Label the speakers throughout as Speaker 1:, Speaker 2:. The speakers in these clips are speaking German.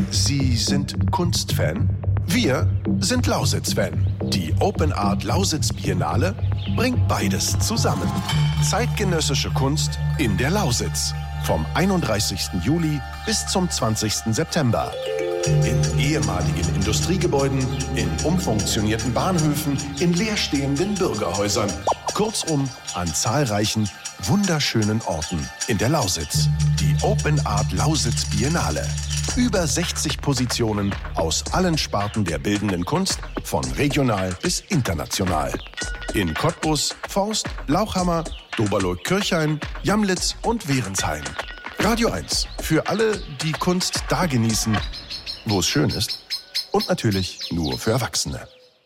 Speaker 1: Sie sind Kunstfan? Wir sind Lausitz-Fan. Die Open Art Lausitz Biennale bringt beides zusammen. Zeitgenössische Kunst in der Lausitz. Vom 31. Juli bis zum 20. September. In ehemaligen Industriegebäuden, in umfunktionierten Bahnhöfen, in leerstehenden Bürgerhäusern. Kurzum, an zahlreichen, wunderschönen Orten in der Lausitz. Die Open Art Lausitz Biennale. Über 60 Positionen aus allen Sparten der bildenden Kunst, von regional bis international. In Cottbus, Forst, Lauchhammer, Doberloh-Kirchhain, Jamlitz und Wehrensheim. Radio 1 für alle, die Kunst da genießen, wo es schön ist. Und natürlich nur für Erwachsene.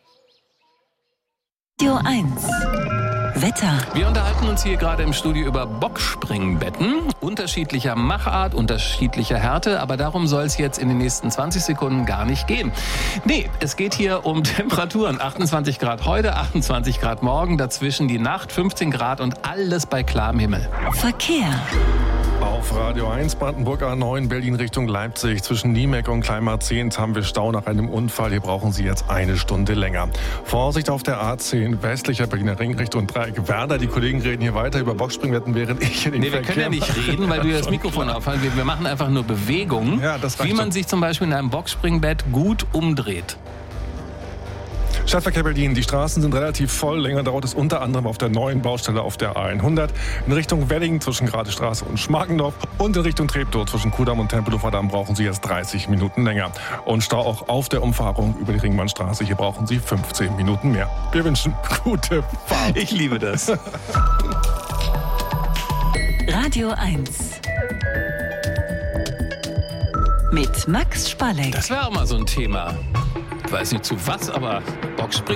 Speaker 2: Radio 1 Wetter.
Speaker 3: Wir unterhalten uns hier gerade im Studio über Boxspringbetten. Unterschiedlicher Machart, unterschiedlicher Härte. Aber darum soll es jetzt in den nächsten 20 Sekunden gar nicht gehen. Nee, es geht hier um Temperaturen. 28 Grad heute, 28 Grad morgen. Dazwischen die Nacht, 15 Grad und alles bei klarem Himmel.
Speaker 2: Verkehr.
Speaker 4: Auf Radio 1 Brandenburg A9 Berlin Richtung Leipzig. Zwischen Niemek und Kleinmarzehn haben wir Stau nach einem Unfall. Hier brauchen Sie jetzt eine Stunde länger. Vorsicht auf der A10 westlicher Berliner Ring Richtung Dreieck Werder. Die Kollegen reden hier weiter über Boxspringbetten, während ich in den Verkehr...
Speaker 3: Wir können ja nicht reden, weil du das Mikrofon aufhältst. Wir machen einfach nur Bewegungen,
Speaker 4: ja, das reicht
Speaker 3: wie man sich zum Beispiel in einem Boxspringbett gut umdreht.
Speaker 4: Stadtverkehr Berlin. Die Straßen sind relativ voll. Länger dauert es unter anderem auf der neuen Baustelle auf der A100. In Richtung Wedding zwischen Gradestraße und Schmargendorf und in Richtung Treptow zwischen Kudamm und Tempelhofer Damm brauchen Sie jetzt 30 Minuten länger. Und Stau auch auf der Umfahrung über die Ringmannstraße. Hier brauchen Sie 15 Minuten mehr. Wir wünschen gute Fahrt.
Speaker 3: Ich liebe das.
Speaker 2: Radio 1 mit Max Spalleck.
Speaker 3: Das wäre auch mal so ein Thema. Ich weiß nicht zu was, aber Boxspringen.